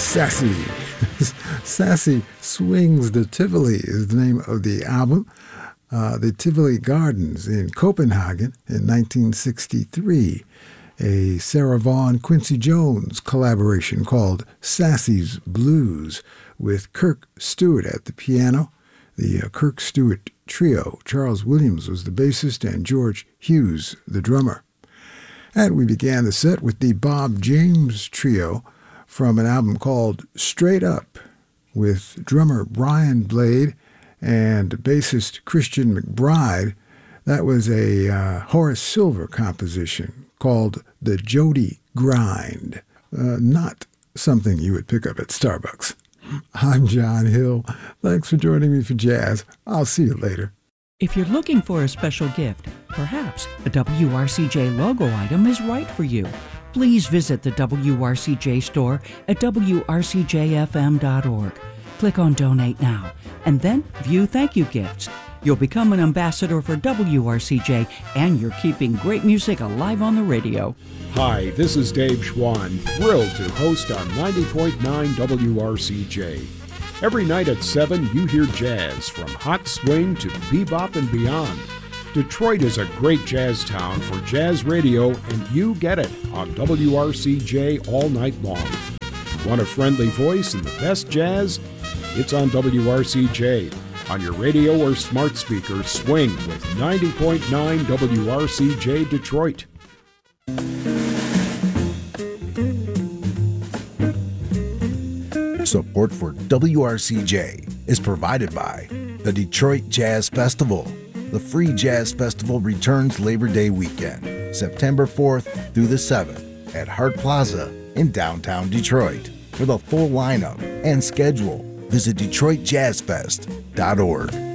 Sassy. Sassy Swings the Tivoli is the name of the album. The Tivoli Gardens in Copenhagen in 1963. A Sarah Vaughan Quincy Jones collaboration called Sassy's Blues with Kirk Stewart at the piano. The Kirk Stewart Trio. Charles Williams was the bassist and George Hughes the drummer. And we began the set with the Bob James Trio from an album called Straight Up with drummer Brian Blade and bassist Christian McBride. That was a Horace Silver composition called The Jody Grind. Not something you would pick up at Starbucks. I'm John Hill. Thanks for joining me for Jazz. I'll see you later. If you're looking for a special gift, perhaps a WRCJ logo item is right for you. Please visit the WRCJ store at wrcjfm.org. Click on Donate Now, and then view thank you gifts. You'll become an ambassador for WRCJ, and you're keeping great music alive on the radio. Hi, this is Dave Schwann, thrilled to host on 90.9 WRCJ. Every night at 7, you hear jazz, from hot swing to bebop and beyond. Detroit is a great jazz town for jazz radio, and you get it on WRCJ all night long. Want a friendly voice and the best jazz? It's on WRCJ. On your radio or smart speaker, swing with 90.9 WRCJ Detroit. Support for WRCJ is provided by the Detroit Jazz Festival. The Free Jazz Festival returns Labor Day weekend, September 4th through the 7th at Hart Plaza in downtown Detroit. For the full lineup and schedule, visit DetroitJazzFest.org.